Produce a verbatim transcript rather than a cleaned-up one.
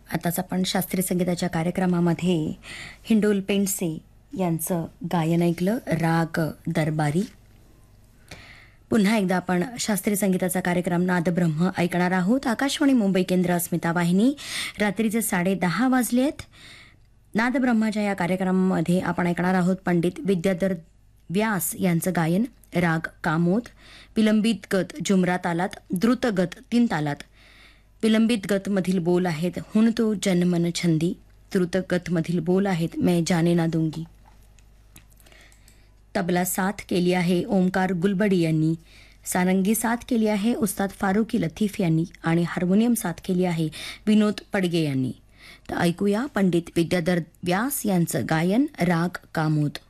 आताच आपण शास्त्रीय संगीताच्या कार्यक्रमामध्ये हिंडोल पेंडसे यांचं गायन ऐकलं, राग दरबारी. पुन्हा एकदा आपण शास्त्रीय संगीताचा कार्यक्रम नादब्रह्म ऐकणार आहोत. आकाशवाणी मुंबई केंद्र, अस्मिता वाहिनी. रात्रीचे साडे दहा वाजले आहेत. नादब्रह्माच्या या कार्यक्रमामध्ये आपण ऐकणार आहोत पंडित विद्याधर व्यास यांचं गायन, राग कामोद. विलंबित गत जुमरा तालात, द्रुत गत तीन तालात. विलंबित गतमधील बोल आहेत हुन तो जनमन छंदी. द्रुत गतमधील बोल आहेत मैं जाने ना दूंगी. तबला साथ केली आहे ओमकार गुलबडी यांनी. सारंगी साथ केली आहे उस्ताद फारुकी लतीफ यांनी आणि हार्मोनियम साथ केली आहे विनोद पडगे यांनी. तर ऐकूया पंडित विद्याधर व्यास यांचं गायन, राग कामोद.